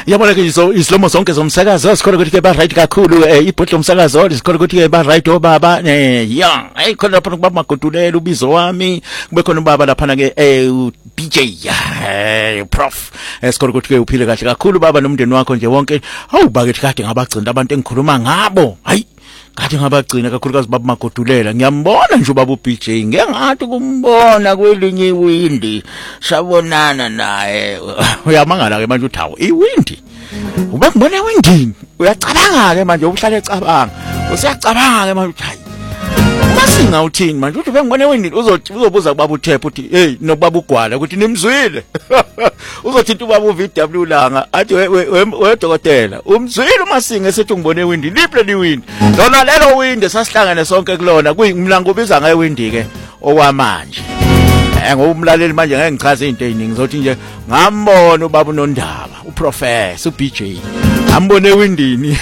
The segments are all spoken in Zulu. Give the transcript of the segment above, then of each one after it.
Yabona ke islomo zonke zomsakazo sikhola ukuthi ke ba right kakhulu ibhodlo lomsakazo sikhola ukuthi ke ba right obaba ya khona lapha kubaba Magodulela ubizo wami kube khona ubaba lapha ke DJ prof sikhola ukuthi ke uphile kahle kakhulu baba nomndeni wakho nje wonke awubakethi kade ngabagcina abantu engikhuluma ngabo hayi kade ngabagcina kakhulukazi baba Magodulela ngiyambona nje ubaba uBJ ngengathi kumbona kwelinye iwindi sabonana naye uyamangala ke manje uthi hawo iwindi ube ngibona ewindini uyacabanga ke manje ubuhlale ecabanga usiyacabanga ke manje uthi hayi masinga uthini manje uthi ngibona ewindini uzobuza kubaba uThepha uthi hey nobaba uGwala ukuthi nimzwile uzothinta ubaba uVW langa athi we dokotela umzwile uMasinga esethi ngibone ewindini liple liwindi lona lelo windi sasihlangane sonke kulona kuyimlango ubiza ngaye windi ke owamanje ngomlaleli manje ngeke ngichaze izinto eziningi ngizothi nje ngambona ubaba uNondaba uprofessor uBJ ngambone ewindini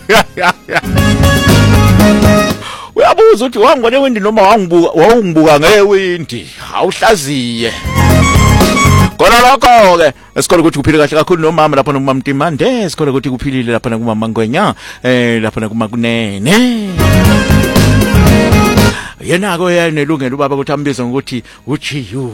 uyabuza uthi wangibone ewindini noma wangibuka ngewindi awuhlaziye kona lokho ke esikole ukuthi kuphile kahle kakhulu nomama lapha nomama Mtimande esikole ukuthi kuphilile lapha kumama Ngwenya lapha kuma kunene yena ko yanelungelo ubaba ukuthi ambize ngokuthi uchiyu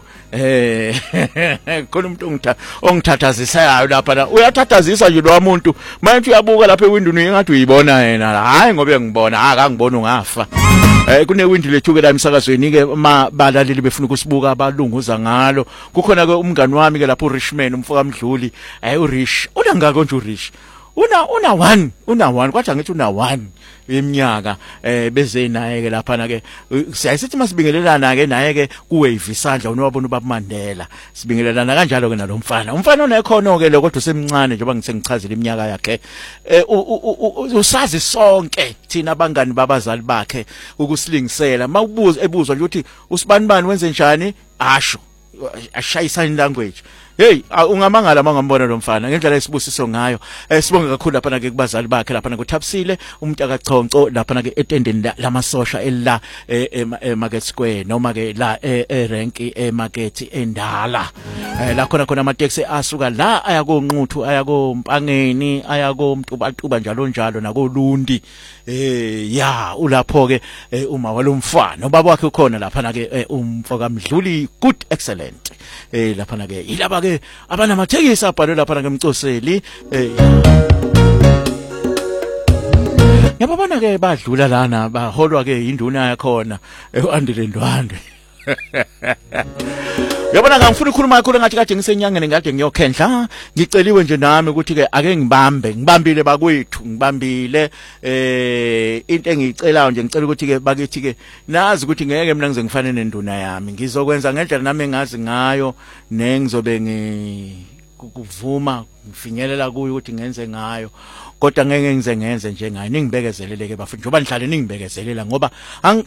khona umuntu ongithathazisayo lapha uyathathazisa nje lo muntu manje uyabuka lapha ewindini engathi uyibona yena hayi ngobe ngibona akangibona ungafa kunewindi lethuke la emsakazweni ke balaleli befuna ukusibuka abalunguza ngalo kukhona ke umngani wami ke lapha uRishman umfoka Mdluli uRish unangako nje uRish una one kwathi angithi una one eminyaka beze naye ke lapha na ke siyasithi masibingelelana ke naye ke kuwave isandla unowabona ubaba Mandela sibingelelana kanjalo ke nalomfana umfana onekhono ke lo kodwa semncane njengoba ngisengichazile iminyaka yakhe usazi sonke thina abangani babazali bakhe ukusilingisela mawubuza ebuzwa nje ukuthi usibanibani wenze njani asho ashayisa in language hey ungamangala mangambona lo mfana ngendlela esibusiso ngayo sibonge kakhulu lapha ke kubazali bakhe lapha kuThapsile umuntu akaChonco lapha ke etendeni lamasosha elila eMarket Square noma ke la erank eMarket endala la khona amateksi asuka la aya koNquthu aya koMpangeni aya koMtubatuba njalo njalo nakolundi ya ulapho ke uma walomfana ubaba wakhe ukhona lapha ke umfoka Mdluli good excellent lapha ke ilaba ke abanamathekisi abhalwe lapha ngemcoseli yababona ke badlula lana baholwa ke induna yakhona eAndelendwandwe yabona ngangifuna ukukhuluma kakhulu ngathi kade ngisenyangeni ngade ngiyokhendla ngiceliwe nje nami ukuthi ke ake ngibambile bakwethu ngibambile into engicelayo nje ngicela ukuthi ke bakithi ke nazi ukuthi ngeke mina ngize ngifane nenduna yami ngizokwenza ngendlela nami engazi ngayo nengizobe ngikuvuma ngifinyelela kuyo ukuthi ngenze ngayo kodwa ngeke ngize ngenze njengayo ningibekezelele ke bafuna njoba nihlale ningibekezelela ngoba